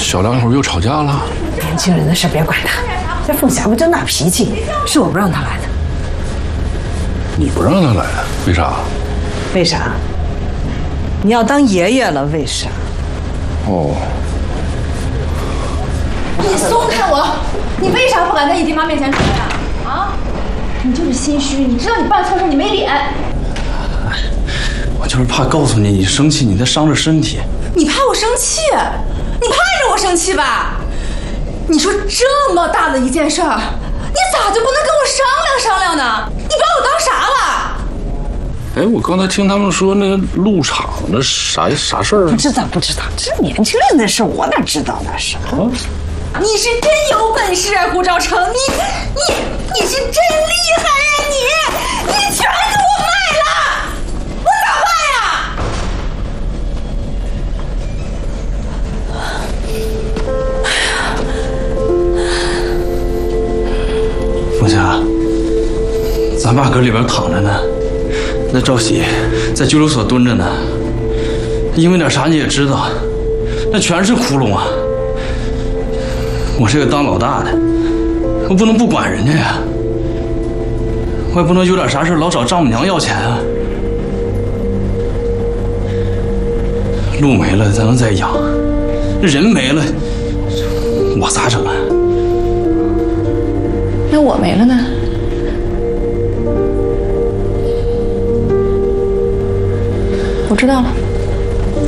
小两口又吵架了。 年轻人的事别管他，这凤霞不就那脾气，是我不让他来的。 你不让他来，为啥？ 为啥？你要当爷爷了，为啥？ 哦。 你松开我！你为啥不敢在你爹妈面前说呀？啊？你就是心虚，你知道你办错事你没脸。 我就是怕告诉你，你生气你再伤着身体。 你怕我生气？你盼着我生气吧？你说这么大的一件事儿，你咋就不能跟我商量商量呢？你把我当啥了？ 哎，我刚才听他们说那个鹿场的啥事儿啊？ 不知道，这年轻人的事我哪知道那是？ 你是真有本事啊，顾兆成！你是真厉害呀！你全给我卖了，我咋办呀？ 凤霞，咱爸搁里边躺着呢，那赵喜在拘留所蹲着呢。因为点啥你也知道，那全是窟窿啊！我这个当老大的，我不能不管人家呀，我也不能有点啥事老找丈母娘要钱啊。路没了咱能再养，人没了我咋整啊？ 那我没了呢？我知道了。